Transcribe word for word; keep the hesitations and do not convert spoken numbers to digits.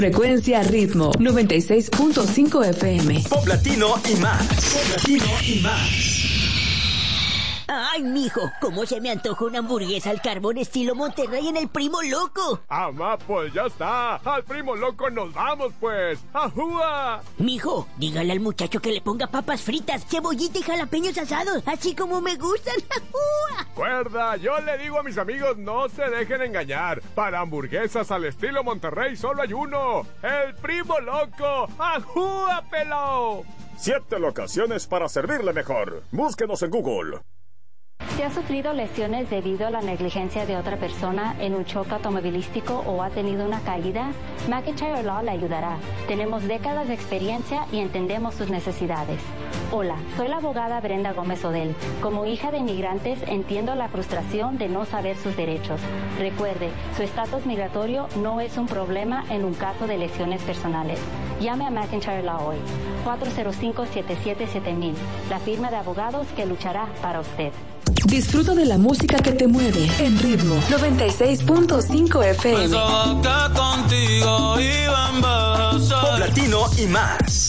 Frecuencia Ritmo noventa y seis punto cinco F M. Pop latino y más. Pop latino y más. Ay, mijo, ¿cómo se me antoja una hamburguesa al carbón estilo Monterrey en el Primo Loco? Amá, pues ya está. Al Primo Loco nos vamos, pues. ¡Ajúa! Mijo, dígale al muchacho que le ponga papas fritas, cebollita y jalapeños asados, así como me gustan. ¡Ajúa! Cuerda, yo le digo a mis amigos, no se dejen engañar. Para hamburguesas al estilo Monterrey solo hay uno. El Primo Loco. ¡Ajúa, pelao! Siete locaciones para servirle mejor. Búsquenos en Google. Si ha sufrido lesiones debido a la negligencia de otra persona en un choque automovilístico o ha tenido una caída, McIntyre Law le ayudará. Tenemos décadas de experiencia y entendemos sus necesidades. Hola, soy la abogada Brenda Gómez Odell. Como hija de inmigrantes, entiendo la frustración de no saber sus derechos. Recuerde, su estatus migratorio no es un problema en un caso de lesiones personales. Llame a McIntyre Law hoy, cuatro cero cinco, siete siete siete mil, la firma de abogados que luchará para usted. Disfruta de la música que te mueve en Ritmo noventa y seis punto cinco F M. Pop latino y más.